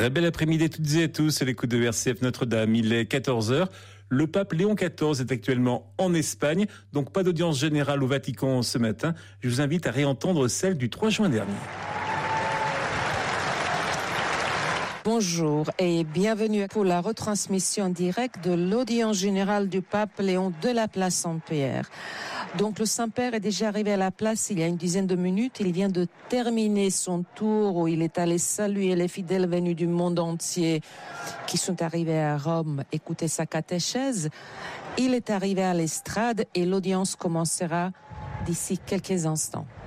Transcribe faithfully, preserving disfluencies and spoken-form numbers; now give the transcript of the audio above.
Très bel après-midi à toutes et à tous, c'est l'écoute de R C F Notre-Dame, il est quatorze heures. Le pape Léon quatorze est actuellement en Espagne, donc pas d'audience générale au Vatican ce matin. Je vous invite à réentendre celle du trois juin dernier. Bonjour et bienvenue pour la retransmission directe de l'audience générale du pape Léon de la place Saint-Pierre. Donc le Saint-Père est déjà arrivé à la place il y a une dizaine de minutes. Il vient de terminer son tour où il est allé saluer les fidèles venus du monde entier qui sont arrivés à Rome, écouter sa catéchèse. Il est arrivé à l'estrade et l'audience commencera d'ici quelques instants.